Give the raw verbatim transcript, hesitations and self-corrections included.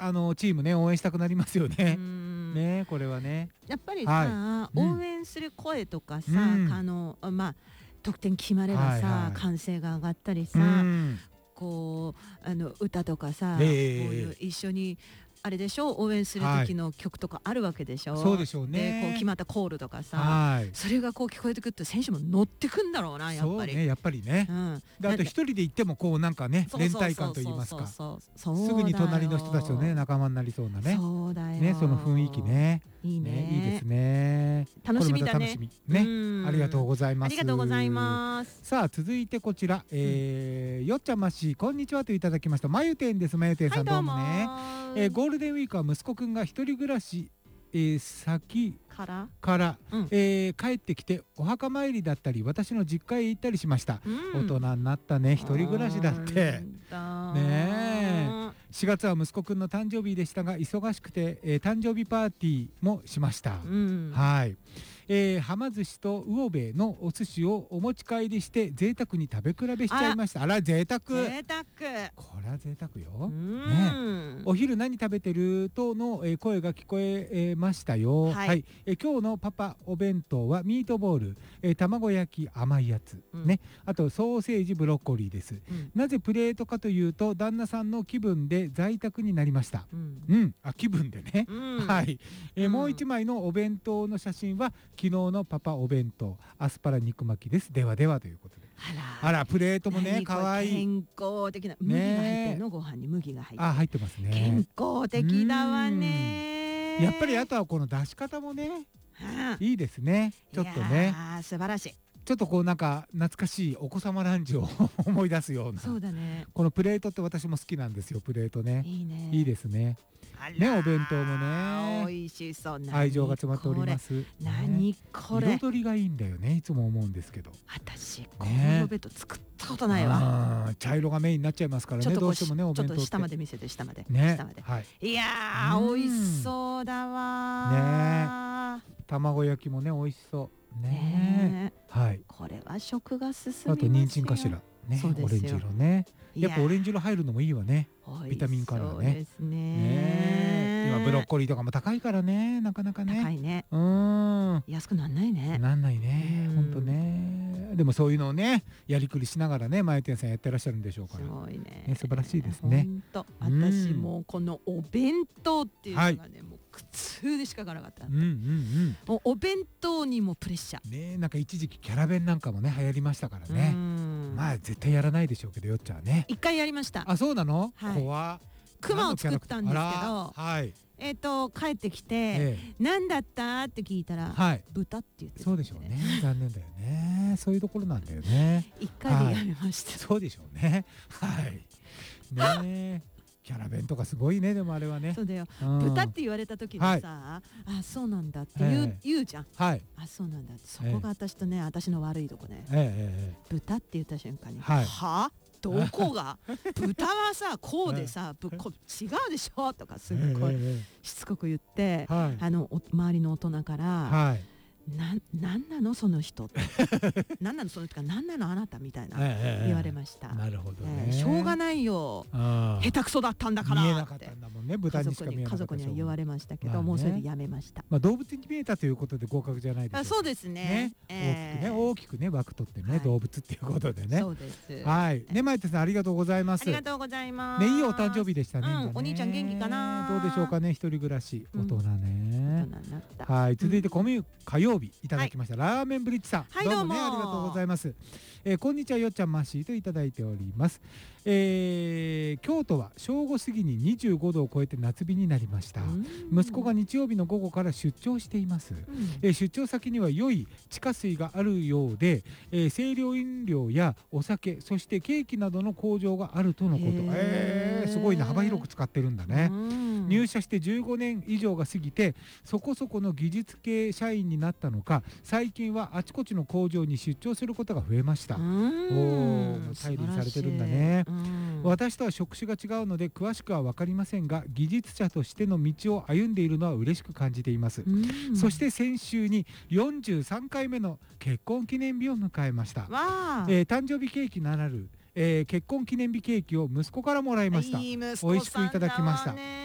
あのチームね応援したくなりますよね。ね、これはね。 やっぱりさ、 はい、 応援する声とかさ、 うん、 あのまあ得点決まればさ、はいはい、歓声が上がったりさ、うん、こうあの歌とかさ、えー、こういう一緒にあれでしょ、応援する時の曲とかあるわけでしょ、はい、 そうでしょうね。 でこう決まったコールとかさ、 はい、 それがこう聞こえてくると選手も乗ってくんだろうな、やっぱり。 そうね、やっぱりね、うん、であと一人で行ってもこうなんかね連帯感といいますか、すぐに隣の人たちとね仲間になりそうなね、 そうだよね、その雰囲気ね、 いいね、 ね、いいですね。 楽しみだね。 楽しみね。ありがとうございます。 ありがとうございます。 さあ続いてこちら、えーうん、よっちゃんましこんにちはといただきました。まゆてんです。まゆてんさん、はい、どうもね。えー、ゴールデンウィークは息子くんが一人暮らし、えー、先からから、うん、えー、帰ってきてお墓参りだったり私の実家へ行ったりしました、うん、大人になったね、一人暮らしだってねえ。しがつは息子くんの誕生日でしたが忙しくて、えー、誕生日パーティーもしました、うん、はい、えー、はま寿司と魚べのお寿司をお持ち帰りして贅沢に食べ比べしちゃいました。あら贅沢、 贅沢、 これは贅沢よ、ね、お昼何食べてるとの、えー、声が聞こええー、ましたよ、はいはい、えー、今日のパパお弁当はミートボール、えー、卵焼き甘いやつ、うん、ね、あとソーセージブロッコリーです、うん、なぜプレートかというと旦那さんの気分で在宅になりました、うん、うん、あ気分でね、うん、はい、えー、もう一枚のお弁当の写真は昨日のパパお弁当アスパラ肉巻きです。ではではということで、あら、あらプレートもねかわいい、 健康的な麦が入ってるの、ご飯に麦が入ってる、 あ入ってますね、 健康的だわね。 やっぱりあとはこの出し方もね、はあ、いいですね、ちょっとね、 素晴らしい。 ちょっとこうなんか懐かしいお子様ランチを思い出すような、 そうだね、 このプレートって私も好きなんですよ。プレートね、いいね、いいですね。ね、お弁当もね美味しそう、 愛情が詰まっております。 何これ、 彩りがいいんだよね、いつも思うんですけど。 私このお弁当作ったことないわ、 ね、茶色がメインになっちゃいますからね、どうしてもねお弁当って。 ちょっと下まで見せて、下まで、 ね、 下まで、 はい、 いやー美味しそうだわね。卵焼きもね美味しそうね。はい、 これは食が進みますよ。 あと人参かしらね、オレンジ色ね。やっぱオレンジ色入るのもいいわね、ビタミンカラーね。そうですね。今ブロッコリーとかも高いからね、なかなかね。 高いね。 うん。 安くなんないね。 なんないね。本当ね。でもそういうのをね、やりくりしながらね、前店さんやってらっしゃるんでしょうから。 すごいね。 ね、素晴らしいですね。 本当。私もこのお弁当っていうのがね、もう苦痛でしかがなかった。うんうんうん。もうお弁当にもプレッシャー。 ね、なんか一時期キャラ弁なんかもね流行りましたからね。まあ絶対やらないでしょうけど、よっちゃんね。 一回やりました。 あ、そうなの？怖。 クマを作ったんですけど、はい、えっと帰ってきて何だったって聞いたら豚って言ってた。 そうでしょうね。残念だよね。そういうところなんだよね。 一回でやめました。 そうでしょうね。はい。ね。キャラ弁とかすごいね、でもあれはね。 そうだよ。豚って言われた時にさ、あ、そうなんだって言う言うじゃん。はい。あ、そうなんだ。そこが私とね、私の悪いとこね。豚って言った瞬間に、は？どこが豚はさこうでさぶっこ違うでしょとかすごいしつこく言って、あの周りの大人からな、なんなのその人なんなのその人か、なんなのあなたみたいな言われました。 なるほどね。 しょうがないよ、下手くそだったんだからって家族には言われましたけど、もうそれでやめました。 まあ動物に見えたということで合格じゃないですか。 そうですね。 大きくね大きくね枠取ってね、動物っていうことでね。 そうです。 はい。ね、まいてさんありがとうございます。 ありがとうございます。 ね、いいお誕生日でしたね。 お兄ちゃん元気かな。 どうでしょうかね、一人暮らし大人ね。はい。続いてコミュ火曜日いただきました。ラーメンブリッジさん、はい、どうもね、ありがとうございます。えー、こんにちは、よっちゃんマッシーといただいております。えー、京都は正午過ぎににじゅうごどを超えて夏日になりました。息子が日曜日の午後から出張しています。えー、出張先には良い地下水があるようで、えー、清涼飲料やお酒、そしてケーキなどの工場があるとのこと。えー、すごいね、幅広く使ってるんだね。入社してじゅうごねん以上が過ぎてそこそこの技術系社員になったのか、最近はあちこちの工場に出張することが増えました。おー、頼りにされてるんだね。私とは職種が違うので詳しくは分かりませんが、技術者としての道を歩んでいるのは嬉しく感じています。そして先週によんじゅうさんかいめの結婚記念日を迎えました。えー、誕生日ケーキならぬ、えー、結婚記念日ケーキを息子からもらいました。美味しくいただきました。